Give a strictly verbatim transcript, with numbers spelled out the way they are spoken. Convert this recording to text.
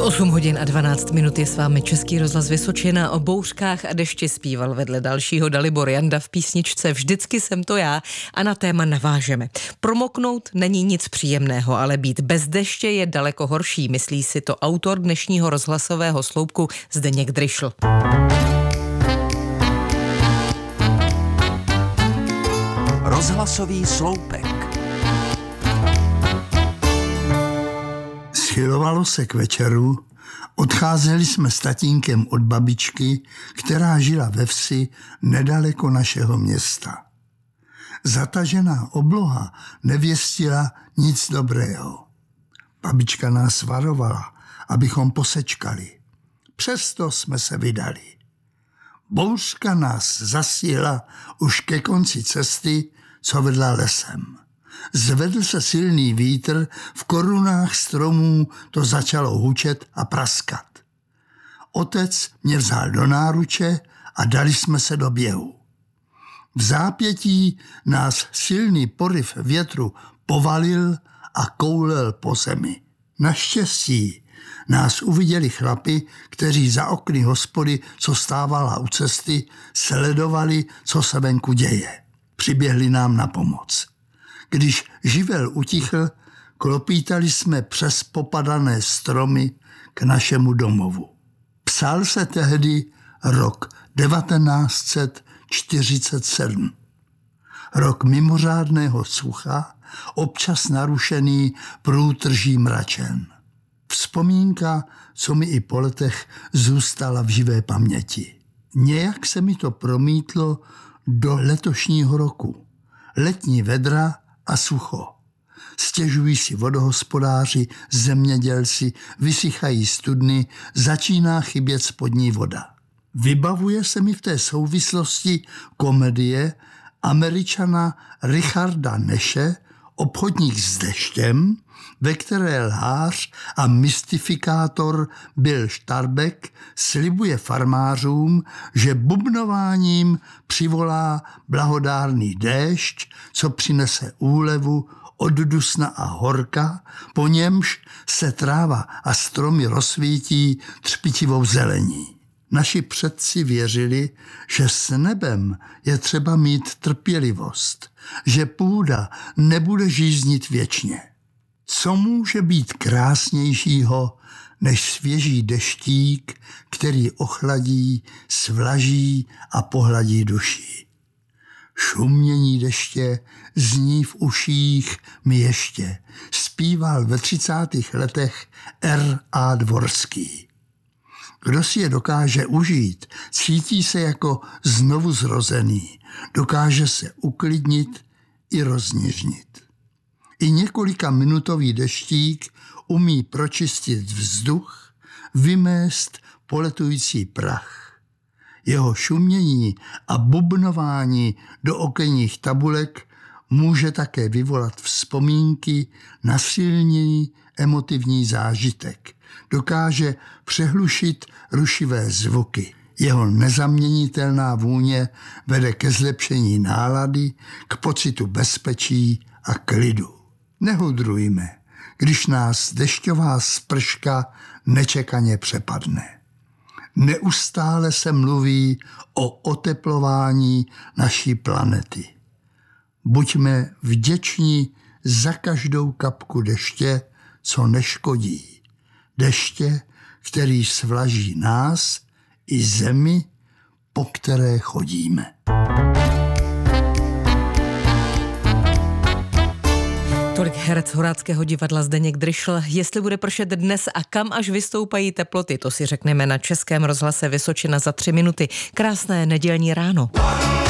osm hodin a dvanáct minut je s vámi Český rozhlas Vysočina. O bouřkách a dešti zpíval vedle dalšího Dalibor Janda v písničce Vždycky jsem to já a na téma navážeme. Promoknout není nic příjemného, ale být bez deště je daleko horší, myslí si to autor dnešního rozhlasového sloupku Zdeněk Dryšl. Rozhlasový sloupek. Schylovalo se k večeru, odcházeli jsme s tatínkem od babičky, která žila ve vsi nedaleko našeho města. Zatažená obloha nevěstila nic dobrého. Babička nás varovala, abychom posečkali. Přesto jsme se vydali. Bouřka nás zasíla už ke konci cesty, co vedla lesem. Zvedl se silný vítr, v korunách stromů to začalo hučet a praskat. Otec mě vzal do náruče a dali jsme se do běhu. V zápětí nás silný poryv větru povalil a koulel po zemi. Naštěstí nás uviděli chlapi, kteří za okny hospody, co stávala u cesty, sledovali, co se venku děje. Přiběhli nám na pomoc. Když živel utichl, klopítali jsme přes popadané stromy k našemu domovu. Psal se tehdy rok devatenáct set čtyřicet sedm. Rok mimořádného sucha, občas narušený průtrží mračen. Vzpomínka, co mi i po letech zůstala v živé paměti. Nějak se mi to promítlo do letošního roku. Letní vedra a sucho. Stěžují si vodohospodáři, zemědělci, vysychají studny, začíná chybět spodní voda. Vybavuje se mi v té souvislosti komedie Američana Richarda Nashe Obchodník s deštěm, ve které lhář a mystifikátor Bill Starbeck slibuje farmářům, že bubnováním přivolá blahodárný déšť, co přinese úlevu od dusna a horka, po němž se tráva a stromy rozsvítí třpitivou zelení. Naši předci věřili, že s nebem je třeba mít trpělivost, že půda nebude žíznit věčně. Co může být krásnějšího než svěží deštík, který ochladí, svlaží a pohladí duši? Šumění deště zní v uších mi ještě, zpíval ve třicátých letech R A Dvorský. Kdo si je dokáže užít, cítí se jako znovu zrozený, dokáže se uklidnit i rozněžnit. I několika minutový deštík umí pročistit vzduch, vymést poletující prach. Jeho šumění a bubnování do okenních tabulek může také vyvolat vzpomínky na silný emotivní zážitek. Dokáže přehlušit rušivé zvuky. Jeho nezaměnitelná vůně vede ke zlepšení nálady, k pocitu bezpečí a klidu. Nehudrujme, když nás dešťová sprška nečekaně přepadne. Neustále se mluví o oteplování naší planety. Buďme vděční za každou kapku deště, co neškodí. Deště, který svlaží nás i zemi, po které chodíme. Tolik herec Horáckého divadla Zdeněk Dryšl. Jestli bude pršet dnes a kam až vystoupají teploty, to si řekneme na Českém rozhlase Vysočina za tři minuty. Krásné nedělní ráno.